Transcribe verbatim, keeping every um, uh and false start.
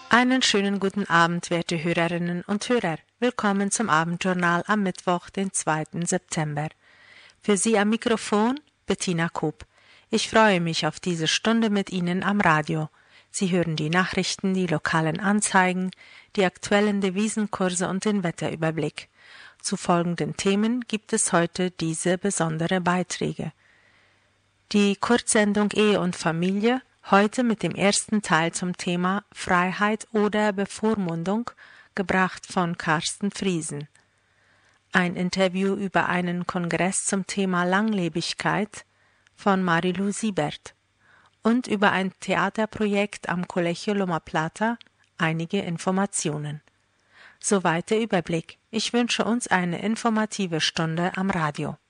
Einen schönen guten Abend, werte Hörerinnen und Hörer. Willkommen zum Abendjournal am Mittwoch, den zweiten September. Für Sie am Mikrofon Bettina Koop. Ich freue mich auf diese Stunde mit Ihnen am Radio. Sie hören die Nachrichten, die lokalen Anzeigen, die aktuellen Devisenkurse und den Wetterüberblick. Zu folgenden Themen gibt es heute diese besondere Beiträge. Die Kurzsendung Ehe und Familie, heute mit dem ersten Teil zum Thema Freiheit oder Bevormundung, gebracht von Carsten Friesen. Ein Interview über einen Kongress zum Thema Langlebigkeit von Marilu Siebert und über ein Theaterprojekt am Colegio Loma Plata einige Informationen. Soweit der Überblick. Ich wünsche uns eine informative Stunde am Radio.